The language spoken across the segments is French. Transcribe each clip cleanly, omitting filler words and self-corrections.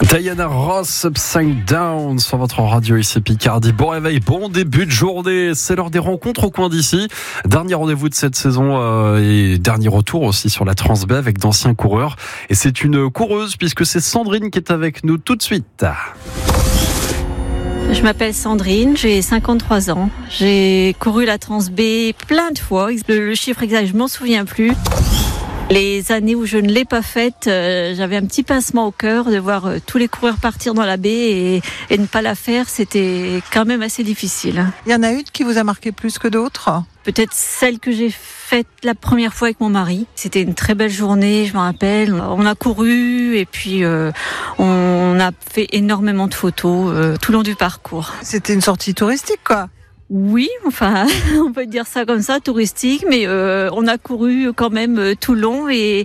Diana Ross, Upside Down sur votre radio ici Picardie. Bon réveil, bon début de journée. C'est l'heure des rencontres au coin d'ici. Dernier rendez-vous de cette saison et dernier retour aussi sur la Transbé avec d'anciens coureurs. Et c'est une coureuse puisque c'est Sandrine qui est avec nous tout de suite. Je m'appelle Sandrine, j'ai 53 ans. J'ai couru la Transbé plein de fois. Le chiffre exact, je m'en souviens plus. Les années où je ne l'ai pas faite, j'avais un petit pincement au cœur de voir tous les coureurs partir dans la baie et ne pas la faire. C'était quand même assez difficile. Il y en a une qui vous a marqué plus que d'autres ? Peut-être celle que j'ai faite la première fois avec mon mari. C'était une très belle journée, je me rappelle. On a couru et puis on a fait énormément de photos tout le long du parcours. C'était une sortie touristique, quoi. Oui, enfin, on peut dire ça comme ça, touristique, mais on a couru quand même tout le long et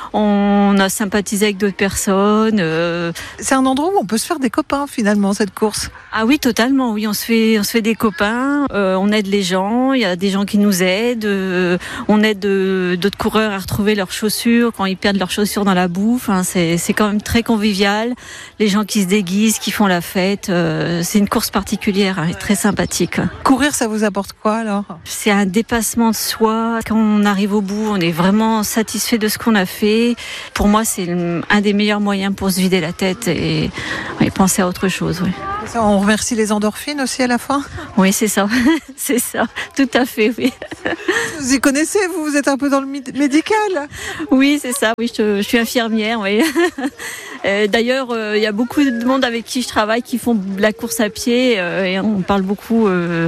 on a sympathisé avec d'autres personnes. C'est un endroit où on peut se faire des copains finalement, cette course. Ah oui, totalement, oui, on se fait des copains, on aide les gens, il y a des gens qui nous aident, on aide d'autres coureurs à retrouver leurs chaussures quand ils perdent leurs chaussures dans la boue, enfin, c'est quand même très convivial, les gens qui se déguisent, qui font la fête, c'est une course particulière et très sympathique. Courir, ça vous apporte quoi alors ? C'est un dépassement de soi. Quand on arrive au bout, on est vraiment satisfait de ce qu'on a fait. Pour moi, c'est un des meilleurs moyens pour se vider la tête et penser à autre chose. Oui. On remercie les endorphines aussi à la fin ? Oui, c'est ça. C'est ça. Tout à fait, oui. Vous y connaissez, vous êtes un peu dans le médical ? Oui, c'est ça. Oui, je suis infirmière, oui. D'ailleurs, il y a beaucoup de monde avec qui je travaille qui font la course à pied et on parle beaucoup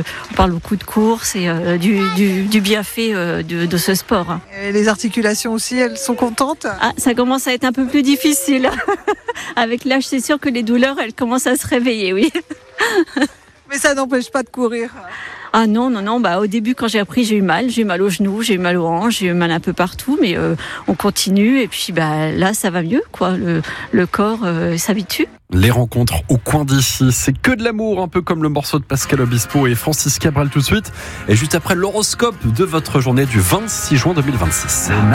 de course et du bienfait de ce sport. Et les articulations aussi, elles sont contentes ? Ah, ça commence à être un peu plus difficile. Avec l'âge, c'est sûr que les douleurs, elles commencent à se réveiller, oui. Mais ça n'empêche pas de courir. Ah non, bah au début quand j'ai appris, j'ai eu mal aux genoux, j'ai eu mal aux hanches, j'ai eu mal un peu partout, mais on continue et puis là ça va mieux quoi, le corps s'habitue. Les rencontres au coin d'ici, c'est que de l'amour, un peu comme le morceau de Pascal Obispo et Francis Cabrel tout de suite, et juste après l'horoscope de votre journée du 26 juin 2026.